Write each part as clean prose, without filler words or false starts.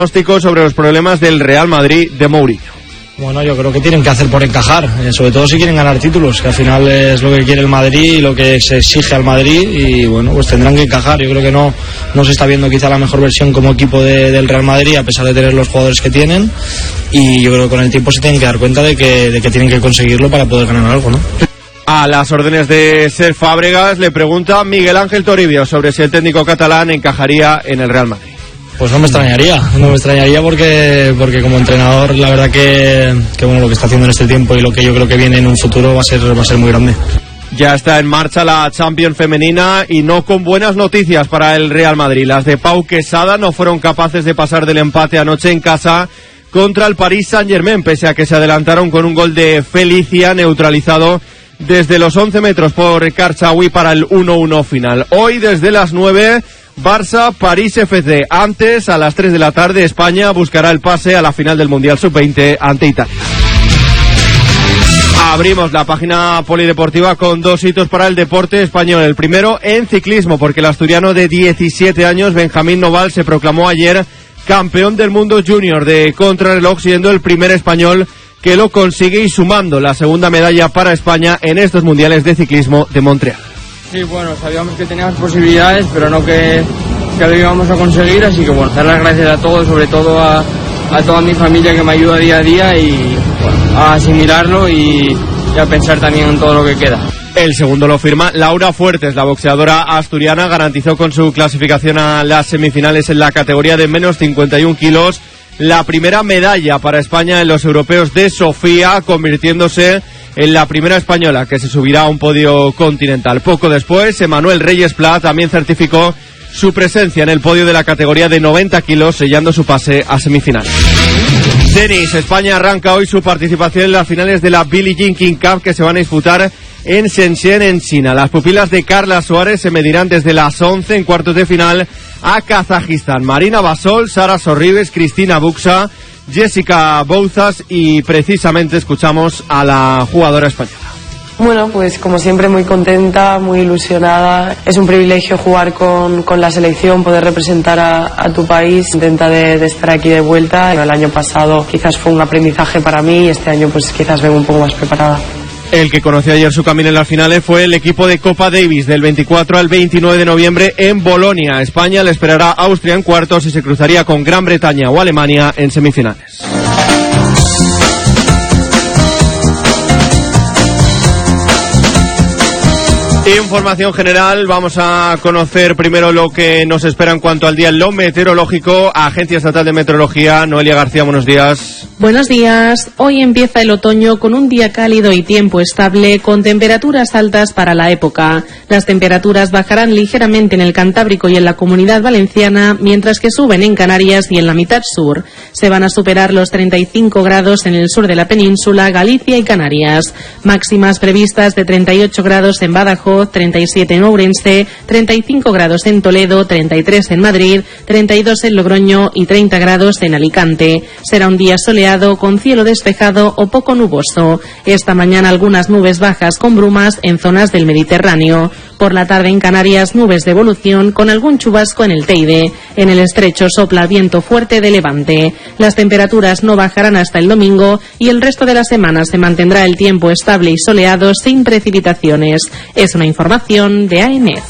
Diagnóstico sobre los problemas del Real Madrid de Mourinho. Bueno, yo creo que tienen que hacer por encajar, sobre todo si quieren ganar títulos, que al final es lo que quiere el Madrid y lo que se exige al Madrid, y bueno, pues tendrán que encajar. Yo creo que no se está viendo quizá la mejor versión como equipo del Real Madrid, a pesar de tener los jugadores que tienen, y yo creo que con el tiempo se tienen que dar cuenta de que tienen que conseguirlo para poder ganar algo, ¿no? A las órdenes de Cesc Fàbregas le pregunta Miguel Ángel Toribio sobre si el técnico catalán encajaría en el Real Madrid. Pues no me extrañaría porque como entrenador la verdad que bueno, lo que está haciendo en este tiempo y lo que yo creo que viene en un futuro va a ser muy grande. Ya está en marcha la Champions femenina y no con buenas noticias para el Real Madrid. Las de Pau Quesada no fueron capaces de pasar del empate anoche en casa contra el Paris Saint-Germain, pese a que se adelantaron con un gol de Felicia neutralizado desde los 11 metros por Karchaoui para el 1-1 final. Hoy desde las 9... Barça, París FC. Antes, a las 3 de la tarde, España buscará el pase a la final del Mundial Sub-20 ante Italia. Abrimos la página polideportiva con 2 hitos para el deporte español. El primero en ciclismo, porque el asturiano de 17 años, Benjamín Noval, se proclamó ayer campeón del mundo junior de contrarreloj, siendo el primer español que lo consigue y sumando la segunda medalla para España en estos mundiales de ciclismo de Montreal. Sí, bueno, sabíamos que teníamos posibilidades, pero no que lo íbamos a conseguir, así que bueno, dar las gracias a todos, sobre todo a toda mi familia que me ayuda día a día y bueno, a asimilarlo y a pensar también en todo lo que queda. El segundo lo firma Laura Fuertes, la boxeadora asturiana, garantizó con su clasificación a las semifinales en la categoría de menos 51 kilos la primera medalla para España en los europeos de Sofía, convirtiéndose en la primera española que se subirá a un podio continental. Poco después, Emanuel Reyes Pla también certificó su presencia en el podio de la categoría de 90 kilos, sellando su pase a semifinales. Tenis, España arranca hoy su participación en las finales de la Billie Jean King Cup que se van a disputar en Shenzhen, en China. Las pupilas de Carla Suárez se medirán desde las 11 en cuartos de final a Kazajistán. Marina Basol, Sara Sorribes, Cristina Buxa, Jessica Bouzas y precisamente escuchamos a la jugadora española. Bueno, pues como siempre muy contenta, muy ilusionada. Es un privilegio jugar con la selección, poder representar a tu país. Contenta de estar aquí de vuelta. El año pasado quizás fue un aprendizaje para mí y este año pues quizás vengo un poco más preparada. El que conoció ayer su camino en las finales fue el equipo de Copa Davis del 24 al 29 de noviembre en Bolonia. España le esperará a Austria en cuartos y se cruzaría con Gran Bretaña o Alemania en semifinales. Información general, vamos a conocer primero lo que nos espera en cuanto al día en lo meteorológico. Agencia Estatal de Meteorología, Noelia García, buenos días. Buenos días. Hoy empieza el otoño con un día cálido y tiempo estable, con temperaturas altas para la época. Las temperaturas bajarán ligeramente en el Cantábrico y en la Comunidad Valenciana, mientras que suben en Canarias y en la mitad sur. Se van a superar los 35 grados en el sur de la península, Galicia y Canarias. Máximas previstas de 38 grados en Badajoz, 37 en Ourense, 35 grados en Toledo, 33 en Madrid, 32 en Logroño y 30 grados en Alicante. Será un día soleado con cielo despejado o poco nuboso. Esta mañana algunas nubes bajas con brumas en zonas del Mediterráneo. Por la tarde en Canarias nubes de evolución con algún chubasco en el Teide. En el estrecho sopla viento fuerte de levante. Las temperaturas no bajarán hasta el domingo y el resto de la semana se mantendrá el tiempo estable y soleado sin precipitaciones. Es una información de AEMET.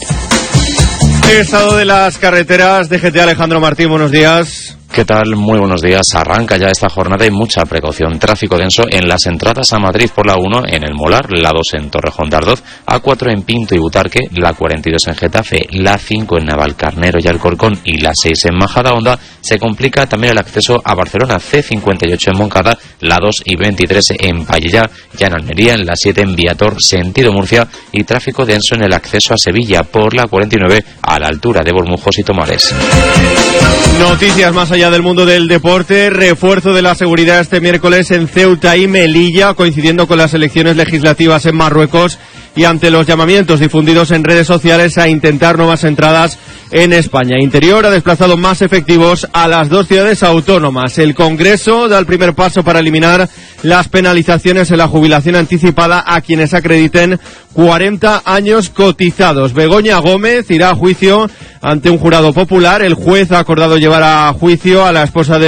Estado de las carreteras, DGT Alejandro Martín, buenos días. ¿Qué tal? Muy buenos días. Arranca ya esta jornada y mucha precaución. Tráfico denso en las entradas a Madrid por la 1 en El Molar, la 2 en Torrejón de Ardoz, A4 en Pinto y Butarque, la 42 en Getafe, la 5 en Navalcarnero y Alcorcón y la 6 en Majadahonda. Se complica también el acceso a Barcelona, C58 en Moncada, la 2 y 23 en Pallejà, ya en Almería, en la 7 en Viator, sentido Murcia, y tráfico denso en el acceso a Sevilla por la 49 a la altura de Bormujos y Tomares. Noticias más allá del mundo del deporte. Refuerzo de la seguridad este miércoles en Ceuta y Melilla, coincidiendo con las elecciones legislativas en Marruecos y ante los llamamientos difundidos en redes sociales a intentar nuevas entradas en España. Interior ha desplazado más efectivos a las 2 ciudades autónomas. El Congreso da el primer paso para eliminar las penalizaciones en la jubilación anticipada a quienes acrediten 40 años cotizados. Begoña Gómez irá a juicio ante un jurado popular. El juez ha acordado llevar a juicio a la esposa del